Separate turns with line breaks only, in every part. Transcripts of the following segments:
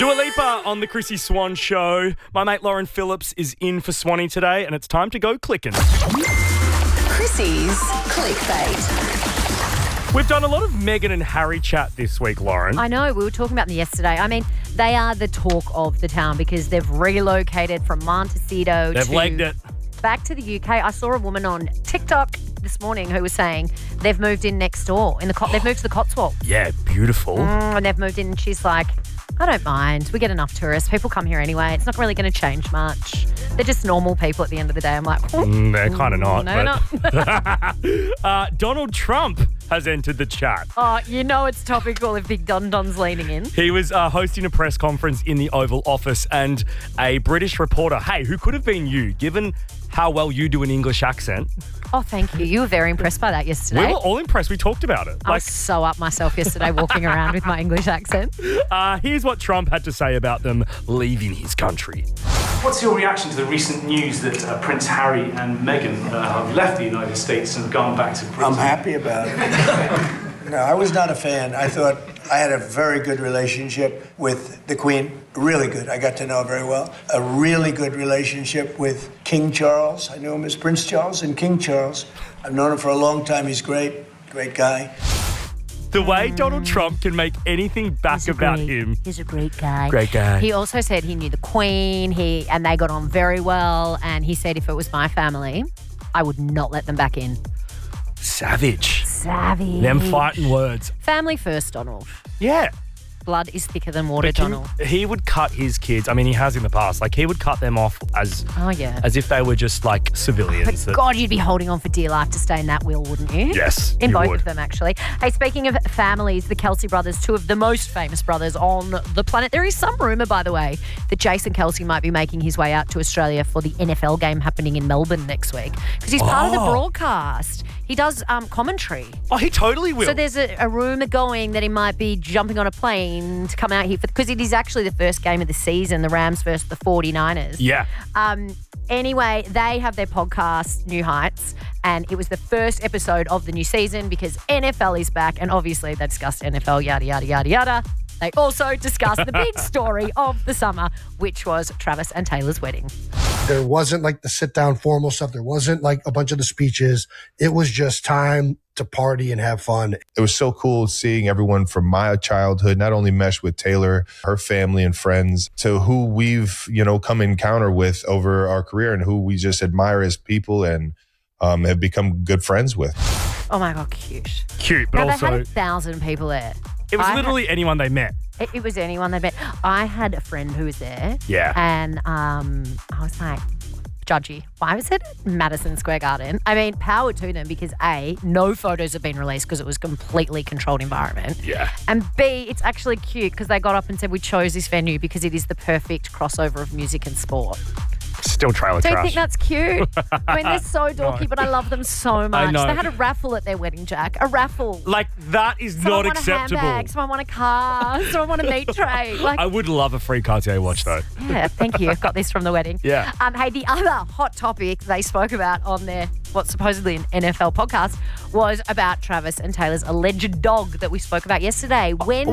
Dua Lipa on the Chrissy Swan Show. My mate Lauren Phillips is in for Swanee today, and it's time to go clicking.
Chrissy's Clickbait.
We've done a lot of Meghan and Harry chat this week, Lauren.
I know. We were talking about them yesterday. I mean, they are the talk of the town because they've relocated from Montecito
They've legged it.
back to the UK. I saw a woman on TikTok this morning who was saying they've moved in next door. They've moved to the Cotswolds.
Yeah, beautiful.
And they've moved in and she's like, I don't mind. We get enough tourists. People come here anyway. It's not really going to change much. They're just normal people at the end of the day. I'm like,
they're kind of not.
No,
not. Donald Trump has entered the chat.
Oh, you know it's topical if Big Don Don's leaning in.
He was hosting a press conference in the Oval Office and a British reporter, hey, who could have been you, given how well you do an English accent.
Oh, thank you. You were very impressed by that yesterday.
We were all impressed. We talked about it.
I was so up myself yesterday walking around with my English accent.
Here's what Trump had to say about them leaving his country.
What's your reaction to the recent news that Prince Harry and Meghan have left the United States and have gone back to Britain?
I'm happy about it. No, I was not a fan. I thought I had a very good relationship with the Queen. Really good. I got to know her very well. A really good relationship with King Charles. I knew him as Prince Charles and King Charles. I've known him for a long time. He's great. Great guy.
The way Donald Trump can make anything back about him.
He's a great guy.
Great guy.
He also said he knew the Queen, and they got on very well. And he said if it was my family, I would not let them back in.
Savage.
Them
fighting words.
Family first, Donald.
Yeah.
Blood is thicker than water,
But
Donald.
he would cut his kids. I mean, he has in the past. Like, he would cut them off as if they were just like civilians.
But God, you'd be holding on for dear life to stay in that will, wouldn't you?
Yes,
In
you
both
would.
of them, actually. Hey, speaking of families, the Kelsey brothers, two of the most famous brothers on the planet. There is some rumour, by the way, that Jason Kelsey might be making his way out to Australia for the NFL game happening in Melbourne next week because he's part of the broadcast. He does commentary.
Oh, he totally will.
So there's a rumour going that he might be jumping on a plane to come out here because it is actually the first game of the season, the Rams versus the 49ers.
Yeah.
Anyway, they have their podcast, New Heights, and it was the first episode of the new season because NFL is back, and obviously they discussed NFL, yada, yada, yada, yada. They also discussed the big story of the summer, which was Travis and Taylor's wedding.
There wasn't like the sit-down formal stuff. There wasn't like a bunch of the speeches. It was just time to party and have fun.
It was so cool seeing everyone from my childhood not only mesh with Taylor, her family and friends, to who we've, come encounter with over our career and who we just admire as people and have become good friends with.
Oh my God, cute.
Cute, but
now,
also...
they had 1,000 people there.
It was literally anyone they met.
It was anyone they met. I had a friend who was there.
Yeah.
And I was like, judgy. Why was it at Madison Square Garden? I mean, power to them because A, no photos have been released because it was a completely controlled environment.
Yeah.
And B, it's actually cute because they got up and said we chose this venue because it is the perfect crossover of music and sport.
Still trailer
Do you
trash.
think that's cute? I mean, they're so dorky, but I love them so much.
know.
They had a raffle at their wedding, Jack. A raffle.
Like, that is
Someone
not
won
acceptable.
a handbag, someone won a car, someone won a meat tray. Like,
I would love a free Cartier watch, though.
yeah, thank you. I've got this from the wedding.
Yeah.
Hey, the other hot topic they spoke about on their, what's supposedly an NFL podcast, was about Travis and Taylor's alleged dog that we spoke about yesterday,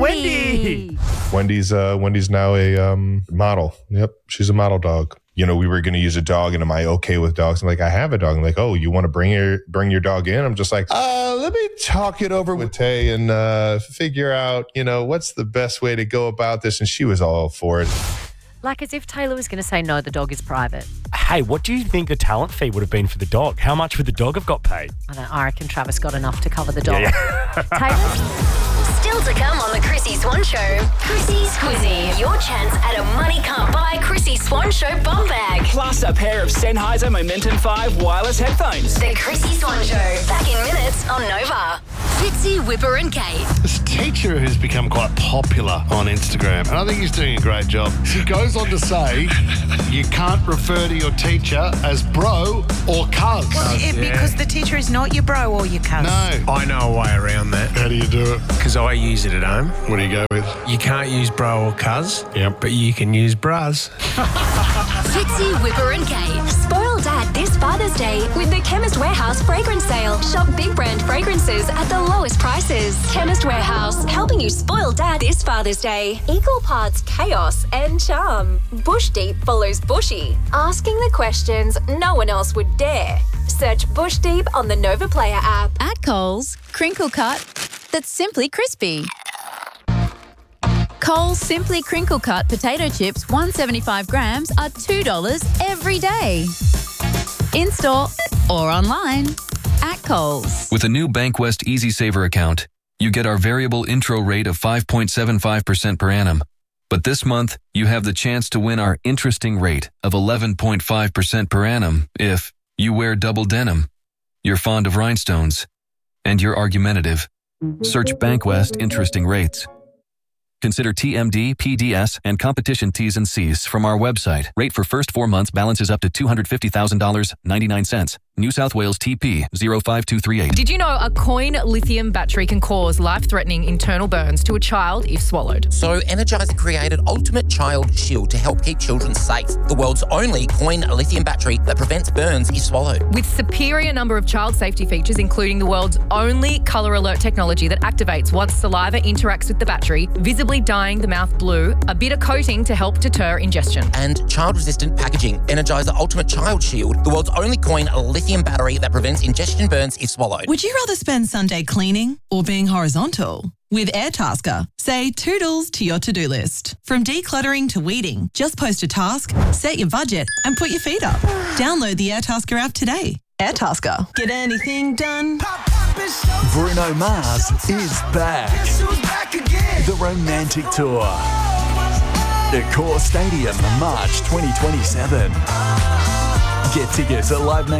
Wendy.
Wendy!
Wendy's now a model. Yep, she's a model dog. We were going to use a dog, and am I okay with dogs? I'm like, I have a dog. I'm like, oh, you want to bring your dog in? I'm just like, let me talk it over with Tay and figure out, what's the best way to go about this. And she was all for it.
Like as if Taylor was going to say, no, the dog is private.
Hey, what do you think the talent fee would have been for the dog? How much would the dog have got paid?
I reckon Travis got enough to cover the dog.
Yeah.
Taylor?
Still to come on the Chrissy Swan Show. Chrissy's Quizzy. Your chance at a money can't buy Chrissy Swan Show bum bag.
Plus a pair of Sennheiser Momentum 5 wireless headphones.
The Chrissy Swan Show. Back in minutes on Nova. Fitzy, Whipper and Kate.
This teacher who's become quite popular on Instagram, and I think he's doing a great job. She goes on to say, you can't refer to your teacher as bro or cuz.
Because the teacher is not your bro or your cuz.
No.
I know a way around that.
How do you do it?
Because I use it at home.
What do you go with?
You can't use bro or cuz,
Yep.
but you can use bras.
Fitzy, Whipper and Kate. Spoiled Dad this Father's Day with the Chemist Warehouse Fragrance Sale. Shop big brand fragrances at the lowest prices. Chemist Warehouse, helping you spoil Dad this Father's Day. Equal parts chaos and charm. Bush Deep follows Bushy, asking the questions no one else would dare. Search Bush Deep on the Nova Player app.
At Coles, crinkle cut that's simply crispy. Coles Simply Crinkle Cut potato chips, 175 grams, are $2 every day. In-store or online at Coles.
With a new Bankwest Easy Saver account, you get our variable intro rate of 5.75% per annum. But this month, you have the chance to win our interesting rate of 11.5% per annum if you wear double denim, you're fond of rhinestones, and you're argumentative. Search Bankwest Interesting Rates. Consider TMD, PDS, and competition T's and C's from our website. Rate for first 4 months balances up to $250,000, 99 cents. New South Wales TP 05238.
Did you know a coin lithium battery can cause life-threatening internal burns to a child if swallowed?
So Energizer created Ultimate Child Shield to help keep children safe. The world's only coin lithium battery that prevents burns if swallowed.
With superior number of child safety features, including the world's only colour alert technology that activates once saliva interacts with the battery, visibly dyeing the mouth blue, a bitter coating to help deter ingestion.
And child-resistant packaging. Energizer Ultimate Child Shield, the world's only coin lithium battery that prevents ingestion burns if swallowed.
Would you rather spend Sunday cleaning or being horizontal? With Airtasker, say toodles to your to-do list. From decluttering to weeding, just post a task, set your budget, and put your feet up. Download the Airtasker app today. Airtasker. Get anything done?
Bruno Mars is back. The Romantic Tour. Accor Stadium, March 2027. Get tickets at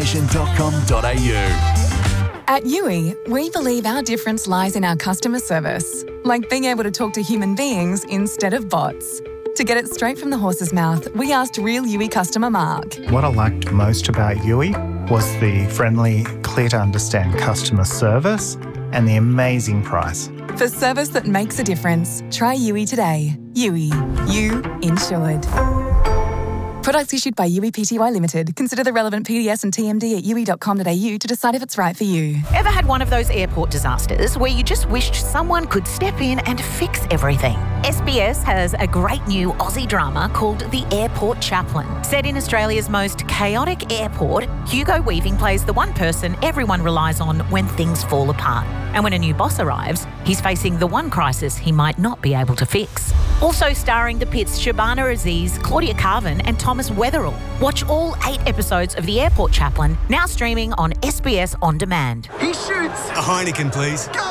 livenation.com.au.
At Yui, we believe our difference lies in our customer service, like being able to talk to human beings instead of bots. To get it straight from the horse's mouth, we asked real Yui customer Mark.
What I liked most about Yui was the friendly, clear-to-understand customer service and the amazing price.
For service that makes a difference, try Yui today. Yui, you insured. Products issued by Yui Pty Limited. Consider the relevant PDS and TMD at yui.com.au to decide if it's right for you.
Ever had one of those airport disasters where you just wished someone could step in and fix everything? SBS has a great new Aussie drama called The Airport Chaplain. Set in Australia's most chaotic airport, Hugo Weaving plays the one person everyone relies on when things fall apart. And when a new boss arrives, he's facing the one crisis he might not be able to fix. Also starring the Pitts Shabana Aziz, Claudia Carvin and Thomas Weatherall. Watch all 8 episodes of The Airport Chaplain, now streaming on SBS On Demand.
He shoots! A Heineken, please. Goal!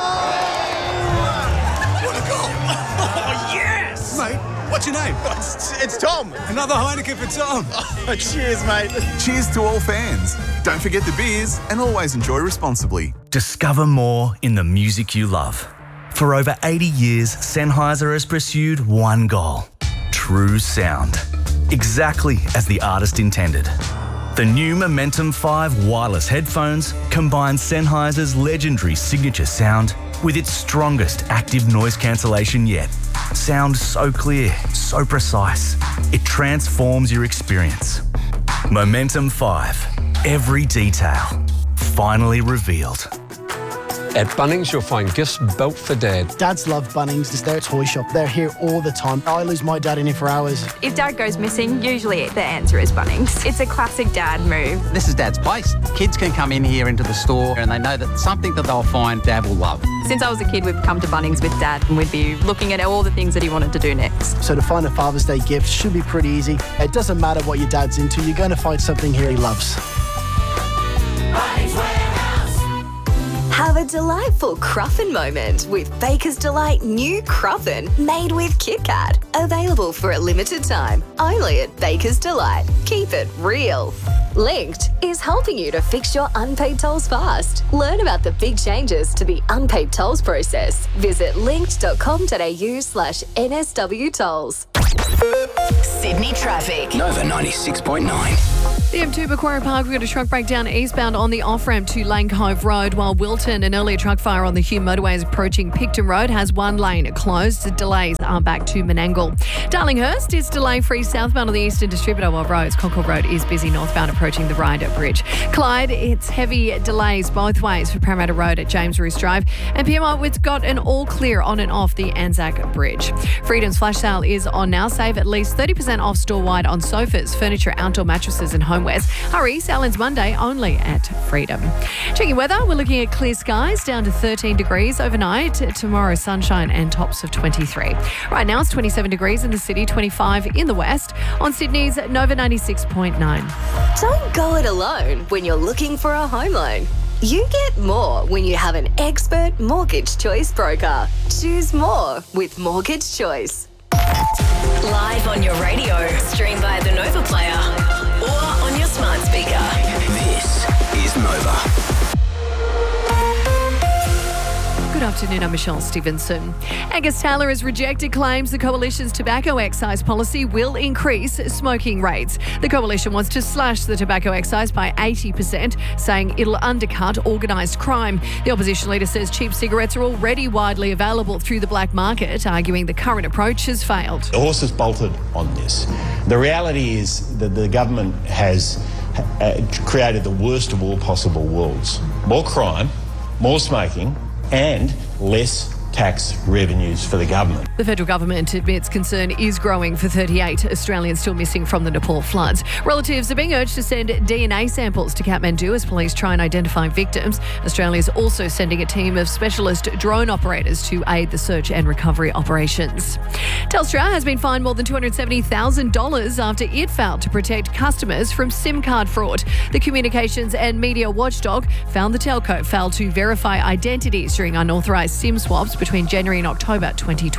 What a goal! Oh, yes! Mate, what's your name? It's Tom. Another Heineken for Tom. Oh, cheers, mate.
Cheers to all fans. Don't forget the beers and always enjoy responsibly.
Discover more in the music you love. For over 80 years, Sennheiser has pursued one goal: true sound. Exactly as the artist intended. The new Momentum 5 wireless headphones combine Sennheiser's legendary signature sound with its strongest active noise cancellation yet. Sound so clear, so precise, it transforms your experience. Momentum 5. Every detail finally revealed.
At Bunnings, you'll find gifts built for Dad.
Dads love Bunnings. It's their toy shop. They're here all the time. I lose my dad in here for hours.
If Dad goes missing, usually the answer is Bunnings. It's a classic Dad move.
This is Dad's place. Kids can come in here into the store and they know that something that they'll find Dad will love.
Since I was a kid, we've come to Bunnings with Dad and we'd be looking at all the things that he wanted to do next.
So to find a Father's Day gift should be pretty easy. It doesn't matter what your dad's into, you're going to find something here he loves.
Have a delightful Cruffin moment with Baker's Delight new Cruffin made with Kit Kat. Available for a limited time, only at Baker's Delight. Keep it real. Linked is helping you to fix your unpaid tolls fast. Learn about the big changes to the unpaid tolls process. Visit linked.com.au/NSW tolls. Sydney traffic.
Nova 96.9.
The M2 Macquarie Park, we've got a truck breakdown eastbound on the off-ramp to Lane Cove Road, while Wilton, an earlier truck fire on the Hume motorway is approaching Picton Road, has one lane closed. The delays are back to Menangle. Darlinghurst is delay-free southbound on the Eastern Distributor while roads. Concord Road is busy northbound approaching the Ryder Bridge. Clyde, it's heavy delays both ways for Parramatta Road at James Roos Drive. And PMI, it's got an all clear on and off the Anzac Bridge. Freedom's flash sale is on now. Save at least 30% off store-wide on sofas, furniture, outdoor mattresses and homewares. Hurry, sale ends Monday only at Freedom. Checking weather, we're looking at clear skies down to 13 degrees overnight. Tomorrow, sunshine and tops of 23. Right now, it's 27 degrees in the city, 25 in the west. On Sydney's Nova 96.9.
Don't go it alone when you're looking for a home loan. You get more when you have an expert mortgage choice broker. Choose more with Mortgage Choice.
Live on your radio, stream via the Nova Player or on your smart speaker.
This is Nova.
Good afternoon, I'm Michelle Stevenson. Angus Taylor has rejected claims the Coalition's tobacco excise policy will increase smoking rates. The Coalition wants to slash the tobacco excise by 80%, saying it'll undercut organised crime. The opposition leader says cheap cigarettes are already widely available through the black market, arguing the current approach has failed.
The horse has bolted on this. The reality is that the government has created the worst of all possible worlds. More crime, more smoking, and less tax revenues for the government.
The federal government admits concern is growing for 38 Australians still missing from the Nepal floods. Relatives are being urged to send DNA samples to Kathmandu as police try and identify victims. Australia is also sending a team of specialist drone operators to aid the search and recovery operations. Telstra has been fined more than $270,000 after it failed to protect customers from SIM card fraud. The Communications and Media Watchdog found the telco failed to verify identities during unauthorised SIM swaps between January and October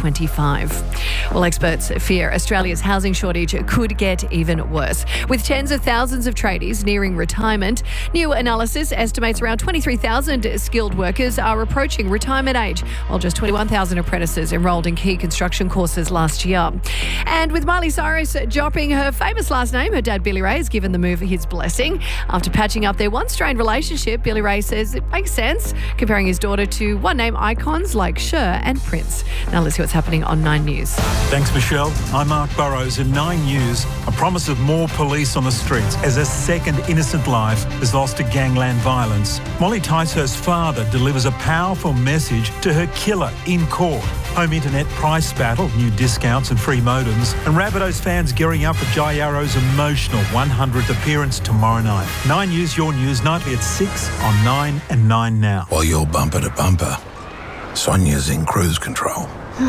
2025. Well, experts fear Australia's housing shortage could get even worse. With tens of thousands of tradies nearing retirement, new analysis estimates around 23,000 skilled workers are approaching retirement age, while just 21,000 apprentices enrolled in key construction courses last year. And with Miley Cyrus dropping her famous last name, her dad Billy Ray has given the move his blessing. After patching up their once-strained relationship, Billy Ray says it makes sense, comparing his daughter to one-name icons like Cher and Prince. Now let's see what's happening on 9 News.
Thanks, Michelle. I'm Mark Burrows in 9 News. A promise of more police on the streets as a second innocent life is lost to gangland violence. Molly Ticehurst's father delivers a powerful message to her killer in court. Home internet price battle, new discounts and free modems, and Rabbitohs fans gearing up for Jai Arrow's emotional 100th appearance tomorrow night. 9 News, your news, nightly at 6 on 9 and 9 Now.
While you're bumper to bumper, Sonia's in cruise control.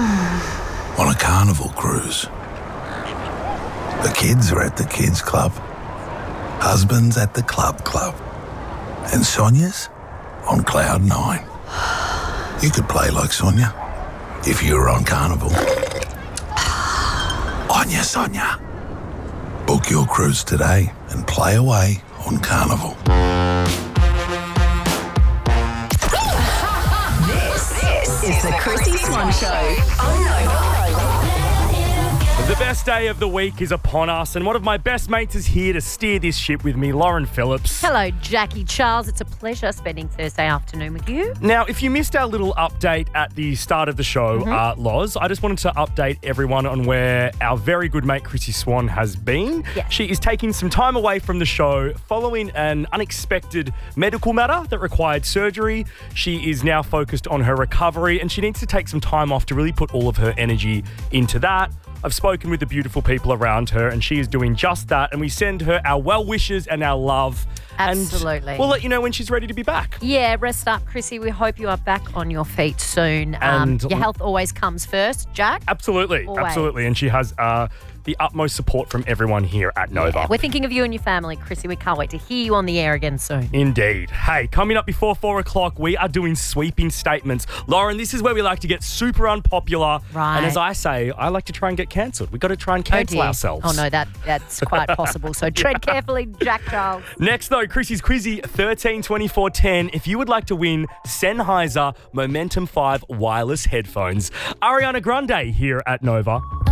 On a carnival cruise. The kids are at the kids club. Husband's at the club. And Sonia's on cloud 9. You could play like Sonia if you were on Carnival. On ya, Sonia. Book your cruise today and play away on Carnival.
This is the Chrissy Swan Show on Nova.
The best day of the week is upon us, and one of my best mates is here to steer this ship with me, Lauren Phillips.
Hello, Jackie Charles. It's a pleasure spending Thursday afternoon with you.
Now, if you missed our little update at the start of the show, Loz, I just wanted to update everyone on where our very good mate Chrissy Swan has been.
Yeah.
She is taking some time away from the show following an unexpected medical matter that required surgery. She is now focused on her recovery, and she needs to take some time off to really put all of her energy into that. I've spoken with the beautiful people around her, and she is doing just that. And we send her our well wishes and our love.
Absolutely.
And we'll let you know when she's ready to be back.
Yeah, rest up, Chrissy. We hope you are back on your feet soon.
And
your health always comes first, Jack.
Absolutely.
Always.
Absolutely. And she has the utmost support from everyone here at Nova.
Yeah, we're thinking of you and your family, Chrissy. We can't wait to hear you on the air again soon.
Indeed. Hey, coming up before 4 o'clock, we are doing sweeping statements. Lauren, this is where we like to get super unpopular.
Right.
And as I say, I like to try and get cancelled. We've got to try and cancel ourselves.
Oh, no, that's quite possible. So tread carefully, Jack Charles.
Next, though, Chrissy's Quizzy 132410. If you would like to win Sennheiser Momentum 5 wireless headphones, Ariana Grande here at Nova